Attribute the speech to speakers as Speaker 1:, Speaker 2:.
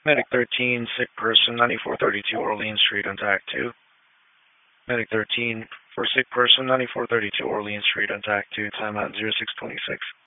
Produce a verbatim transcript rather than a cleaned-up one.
Speaker 1: Medic thirteen, sick person, ninety-four thirty-two Orleans Street on TAC two. Medic thirteen, for sick person, ninety-four thirty-two Orleans Street on TAC two, timeout zero six twenty-six.